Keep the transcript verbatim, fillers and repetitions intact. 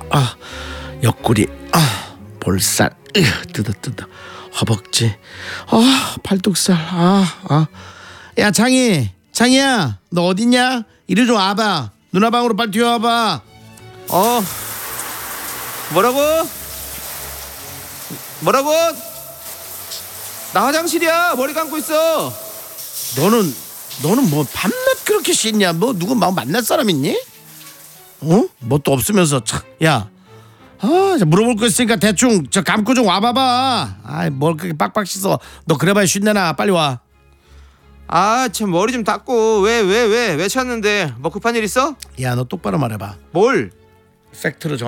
아 옆구리, 아 볼살, 으, 뜯어 뜯어 허벅지, 아 팔뚝살, 아아 야 창희, 창희야 너 어딨냐? 이리 좀 와봐. 누나 방으로 빨리 뛰어와봐. 어 뭐라고? 뭐라고? 나 화장실이야. 머리 감고 있어. 너는 너는 뭐 밤낮 그렇게 씻냐? 뭐 누구 막 만날 사람 있니? 어? 뭐 또 없으면서 참, 야, 아, 자, 물어볼 거 있으니까 대충 저 감고 좀 와봐봐. 아이 뭘 그렇게 빡빡 씻어? 너 그래봐야 쉰내나. 빨리 와. 아 참 머리 좀 닦고. 왜 왜 왜 왜 찾는데? 뭐 급한 일 있어? 야, 너 똑바로 말해봐. 뭘? 팩트로 정.